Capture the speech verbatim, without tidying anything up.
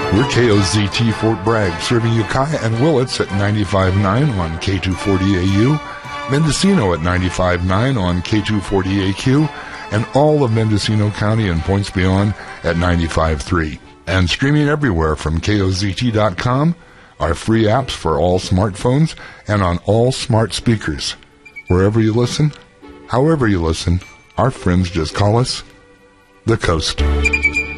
We're K O Z T Fort Bragg, serving Ukiah and Willits at ninety-five point nine on K two forty A U, Mendocino at ninety-five point nine on K two forty A Q, and all of Mendocino County and points beyond at ninety-five point three. And streaming everywhere from K O Z T dot com, our free apps for all smartphones and on all smart speakers. Wherever you listen, however you listen, our friends just call us The Coast.